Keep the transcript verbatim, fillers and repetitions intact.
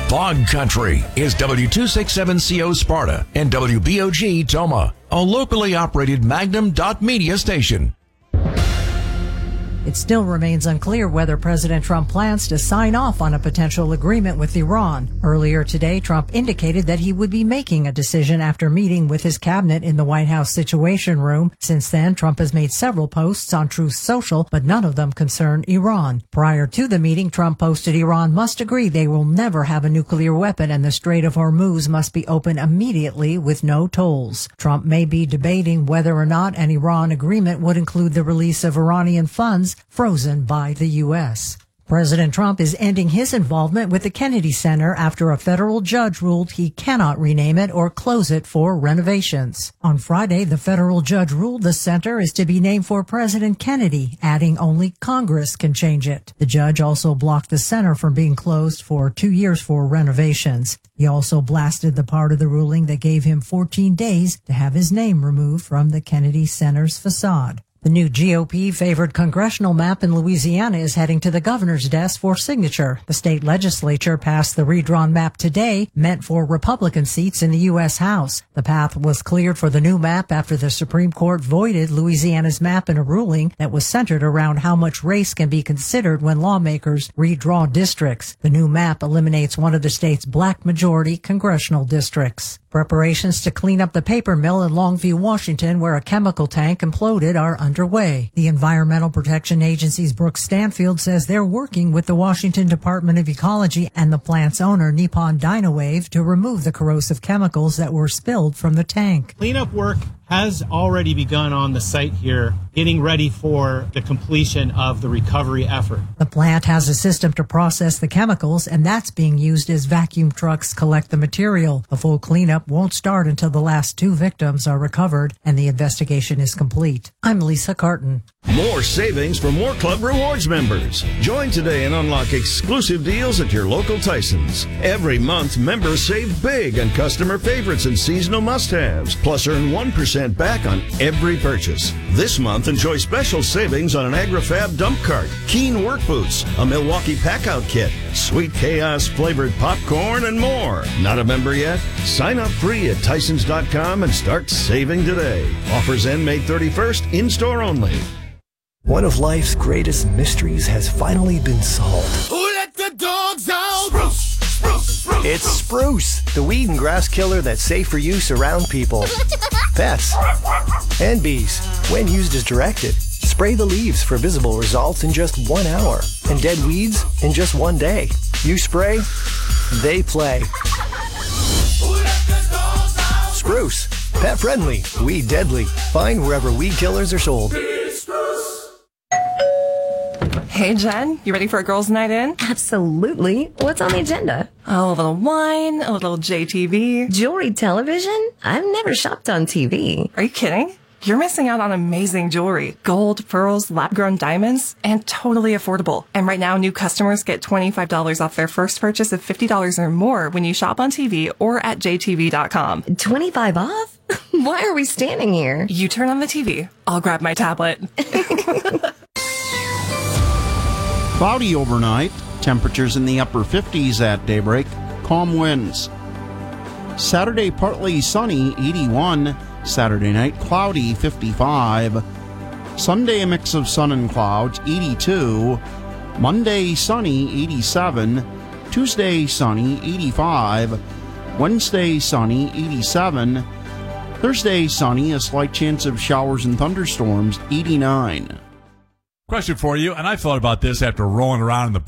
Bog Country is W two sixty-seven C O Sparta and W B O G Toma, a locally operated Magnum dot media station. It still remains unclear whether President Trump plans to sign off on a potential agreement with Iran. Earlier today, Trump indicated that he would be making a decision after meeting with his cabinet in the White House Situation Room. Since then, Trump has made several posts on Truth Social, but none of them concern Iran. Prior to the meeting, Trump posted Iran must agree they will never have a nuclear weapon and the Strait of Hormuz must be open immediately with no tolls. Trump may be debating whether or not an Iran agreement would include the release of Iranian funds frozen by the U S. President Trump is ending his involvement with the Kennedy Center after a federal judge ruled he cannot rename it or close it for renovations. On Friday, the federal judge ruled the center is to be named for President Kennedy, adding only Congress can change it. The judge also blocked the center from being closed for two years for renovations. He also blasted the part of the ruling that gave him fourteen days to have his name removed from the Kennedy Center's facade. The new G O P-favored congressional map in Louisiana is heading to the governor's desk for signature. The state legislature passed the redrawn map today, meant for Republican seats in the U S House. The path was cleared for the new map after the Supreme Court voided Louisiana's map in a ruling that was centered around how much race can be considered when lawmakers redraw districts. The new map eliminates one of the state's black-majority congressional districts. Preparations to clean up the paper mill in Longview, Washington, where a chemical tank imploded, are underway. The Environmental Protection Agency's Brooke Stanfield says they're working with the Washington Department of Ecology and the plant's owner, Nippon Dynawave, to remove the corrosive chemicals that were spilled from the tank. Cleanup work has already begun on the site here, getting ready for the completion of the recovery effort. The plant has a system to process the chemicals, and that's being used as vacuum trucks collect the material. A full cleanup won't start until the last two victims are recovered and the investigation is complete. I'm Lisa Carton. More savings for more Club Rewards members. Join today and unlock exclusive deals at your local Tyson's. Every month, members save big on customer favorites and seasonal must-haves, plus earn one percent back on every purchase. This month, enjoy special savings on an AgriFab dump cart, Keen work boots, a Milwaukee pack-out kit, Sweet Chaos flavored popcorn, and more. Not a member yet? Sign up free at Tysons dot com and start saving today. Offers end May thirty-first, in-store only. One of life's greatest mysteries has finally been solved. Who let the dogs out? Spruce, spruce, spruce. It's Spruce, the weed and grass killer that's safe for use around people, pets, and bees. When used as directed, spray the leaves for visible results in just one hour and dead weeds in just one day. You spray, they play. Who let the dogs out? Spruce, pet friendly, weed deadly. Find wherever weed killers are sold. Hey, Jen, you ready for a girls' night in? Absolutely. What's on the agenda? Oh, a little wine, a little J T V. Jewelry television? I've never shopped on T V. Are you kidding? You're missing out on amazing jewelry. Gold, pearls, lab-grown diamonds, and totally affordable. And right now, new customers get twenty-five dollars off their first purchase of fifty dollars or more when you shop on T V or at J T V dot com. twenty-five off? Why are we standing here? You turn on the T V. I'll grab my tablet. Cloudy overnight, temperatures in the upper fifties at daybreak, calm winds. Saturday, partly sunny, eighty-one. Saturday night, cloudy, fifty-five. Sunday, a mix of sun and clouds, eighty-two. Monday, sunny, eighty-seven. Tuesday, sunny, eighty-five. Wednesday, sunny, eighty-seven. Thursday, sunny, a slight chance of showers and thunderstorms, eighty-nine. Question for you, and I thought about this after rolling around in the